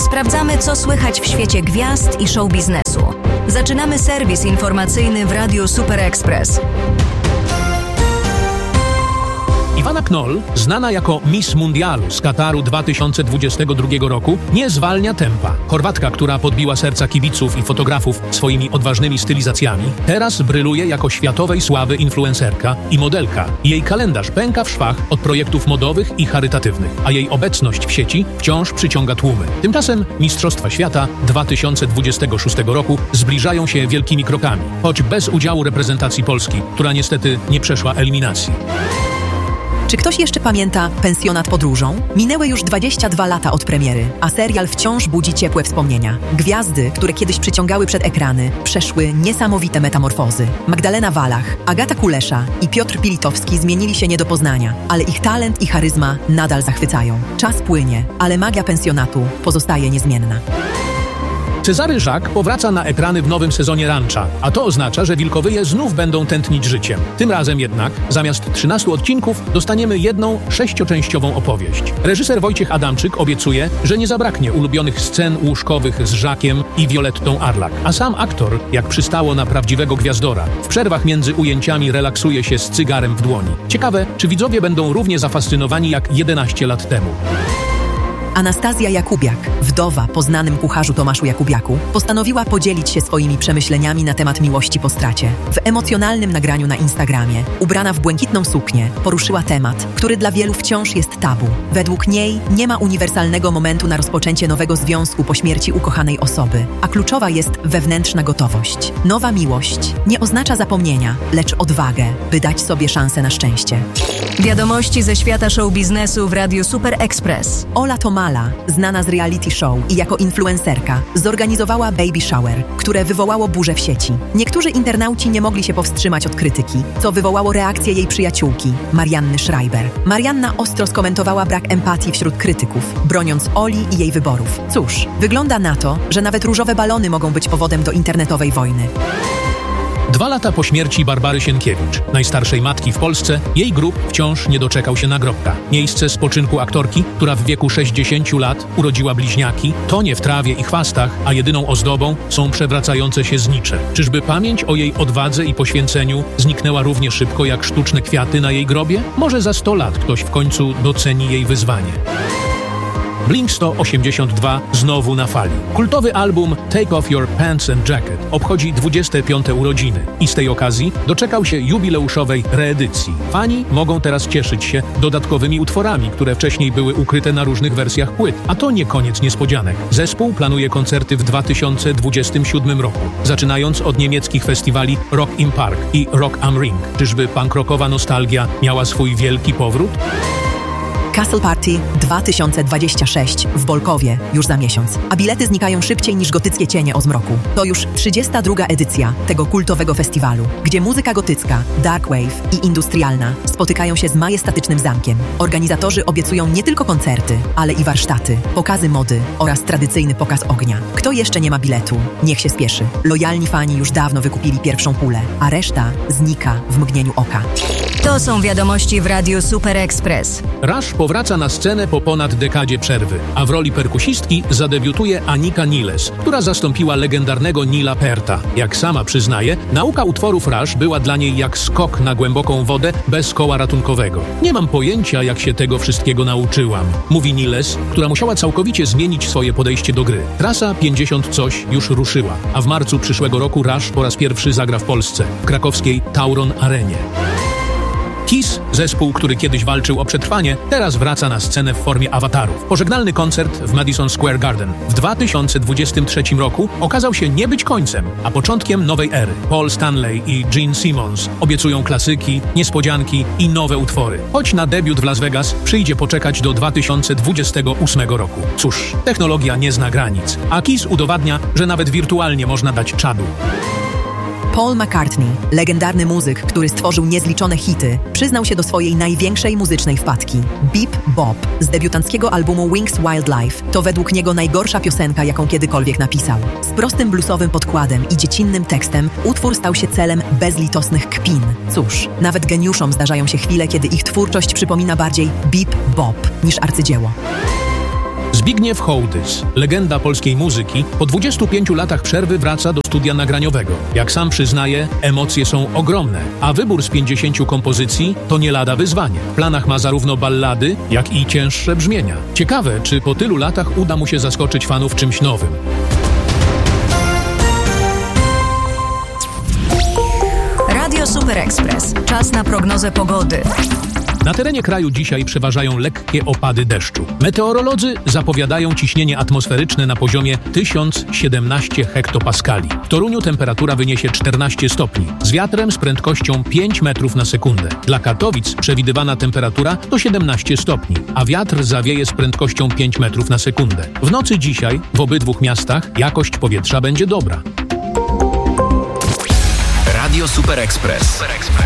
Sprawdzamy, co słychać w świecie gwiazd i show biznesu. Zaczynamy serwis informacyjny w Radiu Super Express. Iwana Knoll, znana jako Miss Mundialu z Kataru 2022 roku, nie zwalnia tempa. Chorwatka, która podbiła serca kibiców i fotografów swoimi odważnymi stylizacjami, teraz bryluje jako światowej sławy influencerka i modelka. Jej kalendarz pęka w szwach od projektów modowych i charytatywnych, a jej obecność w sieci wciąż przyciąga tłumy. Tymczasem Mistrzostwa Świata 2026 roku zbliżają się wielkimi krokami, choć bez udziału reprezentacji Polski, która niestety nie przeszła eliminacji. Czy ktoś jeszcze pamięta Pensjonat podróżą? Minęły już 22 lata od premiery, a serial wciąż budzi ciepłe wspomnienia. Gwiazdy, które kiedyś przyciągały przed ekrany, przeszły niesamowite metamorfozy. Magdalena Wallach, Agata Kulesza i Piotr Pilitowski zmienili się nie do poznania, ale ich talent i charyzma nadal zachwycają. Czas płynie, ale magia pensjonatu pozostaje niezmienna. Cezary Żak powraca na ekrany w nowym sezonie Rancha, a to oznacza, że wilkowyje znów będą tętnić życiem. Tym razem jednak, zamiast 13 odcinków, dostaniemy jedną 6-częściową opowieść. Reżyser Wojciech Adamczyk obiecuje, że nie zabraknie ulubionych scen łóżkowych z Żakiem i Violettą Arlak, a sam aktor, jak przystało na prawdziwego gwiazdora, w przerwach między ujęciami relaksuje się z cygarem w dłoni. Ciekawe, czy widzowie będą równie zafascynowani jak 11 lat temu. Anastazja Jakubiak, wdowa po znanym kucharzu Tomaszu Jakubiaku, postanowiła podzielić się swoimi przemyśleniami na temat miłości po stracie. W emocjonalnym nagraniu na Instagramie, ubrana w błękitną suknię, poruszyła temat, który dla wielu wciąż jest tabu. Według niej nie ma uniwersalnego momentu na rozpoczęcie nowego związku po śmierci ukochanej osoby, a kluczowa jest wewnętrzna gotowość. Nowa miłość nie oznacza zapomnienia, lecz odwagę, by dać sobie szansę na szczęście. Wiadomości ze świata show biznesu w Radiu Super Express. Ola Tomala, znana z reality show i jako influencerka, zorganizowała baby shower, które wywołało burzę w sieci. Niektórzy internauci nie mogli się powstrzymać od krytyki, co wywołało reakcję jej przyjaciółki, Marianny Schreiber. Marianna ostro skomentowała brak empatii wśród krytyków, broniąc Oli i jej wyborów. Cóż, wygląda na to, że nawet różowe balony mogą być powodem do internetowej wojny. 2 lata po śmierci Barbary Sienkiewicz, najstarszej matki w Polsce, jej grób wciąż nie doczekał się nagrobka. Miejsce spoczynku aktorki, która w wieku 60 lat urodziła bliźniaki, tonie w trawie i chwastach, a jedyną ozdobą są przewracające się znicze. Czyżby pamięć o jej odwadze i poświęceniu zniknęła równie szybko jak sztuczne kwiaty na jej grobie? Może za 100 lat ktoś w końcu doceni jej wyzwanie. Blink-182 znowu na fali. Kultowy album Take Off Your Pants and Jacket obchodzi 25. urodziny i z tej okazji doczekał się jubileuszowej reedycji. Fani mogą teraz cieszyć się dodatkowymi utworami, które wcześniej były ukryte na różnych wersjach płyt. A to nie koniec niespodzianek. Zespół planuje koncerty w 2027 roku, zaczynając od niemieckich festiwali Rock im Park i Rock am Ring. Czyżby punk rockowa nostalgia miała swój wielki powrót? Castle Party 2026 w Bolkowie już za miesiąc, a bilety znikają szybciej niż gotyckie cienie o zmroku. To już 32. edycja tego kultowego festiwalu, gdzie muzyka gotycka, darkwave i industrialna spotykają się z majestatycznym zamkiem. Organizatorzy obiecują nie tylko koncerty, ale i warsztaty, pokazy mody oraz tradycyjny pokaz ognia. Kto jeszcze nie ma biletu, niech się spieszy. Lojalni fani już dawno wykupili pierwszą pulę, a reszta znika w mgnieniu oka. To są wiadomości w Radiu Super Express. Rush powraca na scenę po ponad dekadzie przerwy, a w roli perkusistki zadebiutuje Anika Niles, która zastąpiła legendarnego Nila Pearta. Jak sama przyznaje, nauka utworów Rush była dla niej jak skok na głęboką wodę bez koła ratunkowego. Nie mam pojęcia, jak się tego wszystkiego nauczyłam, mówi Niles, która musiała całkowicie zmienić swoje podejście do gry. Trasa 50 coś już ruszyła, a w marcu przyszłego roku Rush po raz pierwszy zagra w Polsce, w krakowskiej Tauron Arenie. Kiss, zespół, który kiedyś walczył o przetrwanie, teraz wraca na scenę w formie awatarów. Pożegnalny koncert w Madison Square Garden w 2023 roku okazał się nie być końcem, a początkiem nowej ery. Paul Stanley i Gene Simmons obiecują klasyki, niespodzianki i nowe utwory. Choć na debiut w Las Vegas przyjdzie poczekać do 2028 roku. Cóż, technologia nie zna granic, a Kiss udowadnia, że nawet wirtualnie można dać czadu. Paul McCartney, legendarny muzyk, który stworzył niezliczone hity, przyznał się do swojej największej muzycznej wpadki. Beep Bop z debiutanckiego albumu Wings Wildlife to według niego najgorsza piosenka, jaką kiedykolwiek napisał. Z prostym bluesowym podkładem i dziecinnym tekstem utwór stał się celem bezlitosnych kpin. Cóż, nawet geniuszom zdarzają się chwile, kiedy ich twórczość przypomina bardziej Beep Bop niż arcydzieło. Zbigniew Hołdys, legenda polskiej muzyki, po 25 latach przerwy wraca do studia nagraniowego. Jak sam przyznaje, emocje są ogromne, a wybór z 50 kompozycji to nie lada wyzwanie. W planach ma zarówno ballady, jak i cięższe brzmienia. Ciekawe, czy po tylu latach uda mu się zaskoczyć fanów czymś nowym. Radio Super Express. Czas na prognozę pogody. Na terenie kraju dzisiaj przeważają lekkie opady deszczu. Meteorolodzy zapowiadają ciśnienie atmosferyczne na poziomie 1017 hektopaskali. W Toruniu temperatura wyniesie 14 stopni, z wiatrem z prędkością 5 metrów na sekundę. Dla Katowic przewidywana temperatura to 17 stopni, a wiatr zawieje z prędkością 5 metrów na sekundę. W nocy dzisiaj w obydwu miastach jakość powietrza będzie dobra. Radio Super Express.